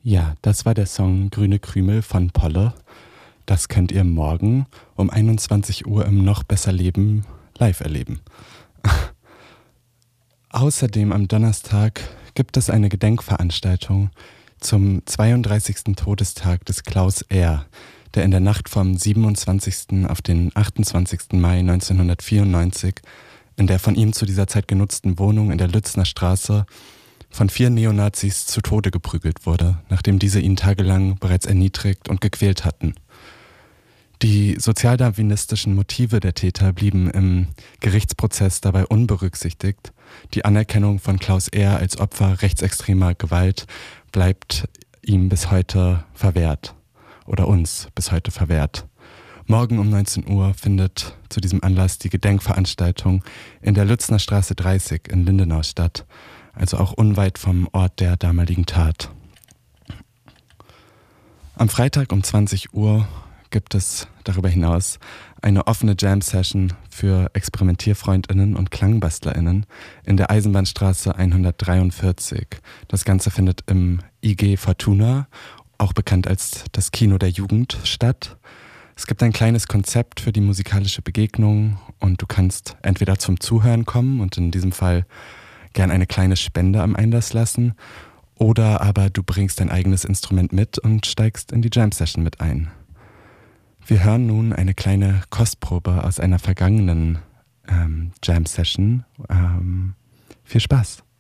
Ja, das war der Song Grüne Krümel von Polle. Das könnt ihr morgen um 21 Uhr im Noch besser Leben live erleben. Außerdem am Donnerstag gibt es eine Gedenkveranstaltung zum 32. Todestag des Klaus R., der in der Nacht vom 27. auf den 28. Mai 1994 in der von ihm zu dieser Zeit genutzten Wohnung in der Lützner Straße von 4 Neonazis zu Tode geprügelt wurde, nachdem diese ihn tagelang bereits erniedrigt und gequält hatten. Die sozialdarwinistischen Motive der Täter blieben im Gerichtsprozess dabei unberücksichtigt. Die Anerkennung von Klaus R. als Opfer rechtsextremer Gewalt bleibt ihm bis heute verwehrt oder uns bis heute verwehrt. Morgen um 19 Uhr findet zu diesem Anlass die Gedenkveranstaltung in der Lützner Straße 30 in Lindenau statt, also auch unweit vom Ort der damaligen Tat. Am Freitag um 20 Uhr gibt es darüber hinaus eine offene Jam-Session für ExperimentierfreundInnen und KlangbastlerInnen in der Eisenbahnstraße 143. Das Ganze findet im IG Fortuna, auch bekannt als das Kino der Jugend, statt. Es gibt ein kleines Konzept für die musikalische Begegnung und du kannst entweder zum Zuhören kommen und in diesem Fall gern eine kleine Spende am Einlass lassen, oder aber du bringst dein eigenes Instrument mit und steigst in die Jam-Session mit ein. Wir hören nun eine kleine Kostprobe aus einer vergangenen Jam-Session. Viel Spaß!